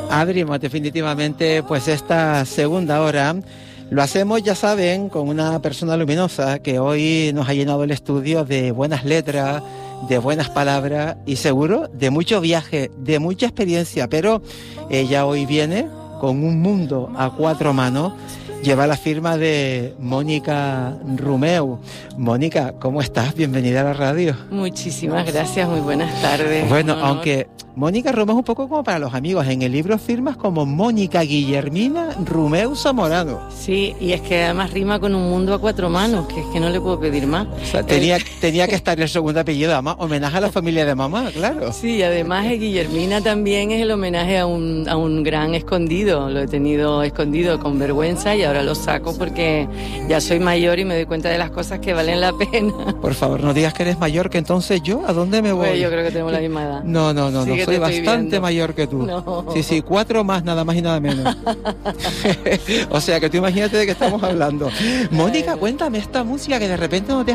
Abrimos definitivamente pues esta segunda hora. Lo hacemos, ya saben, con una persona luminosa que hoy nos ha llenado el estudio de buenas letras, de buenas palabras y seguro de mucho viaje, de mucha experiencia, pero ella hoy viene con un mundo a cuatro manos. Lleva la firma de Mónica Romeu. Mónica, ¿cómo estás? Bienvenida a la radio. Muchísimas gracias, muy buenas tardes. Bueno, aunque Mónica Romeu es un poco como para los amigos. En el libro firmas como Mónica Guillermina Romeu Zamorano. Sí, y es que además rima con un mundo a cuatro manos, que es que no le puedo pedir más. O sea, tenía que estar el segundo apellido, además, homenaje a la familia de mamá, claro. Sí, además Guillermina también es el homenaje a un gran escondido. Lo he tenido escondido con vergüenza y ahora lo saco porque ya soy mayor y me doy cuenta de las cosas que valen la pena. Por favor, no digas que eres mayor, que entonces yo, ¿a dónde me voy? Pues yo creo que tenemos la misma edad. No, Sí, soy bastante mayor que tú. No. Sí, 4 más, nada más y nada menos. O sea, que tú imagínate de qué estamos hablando. Mónica, cuéntame esta música que de repente nos deja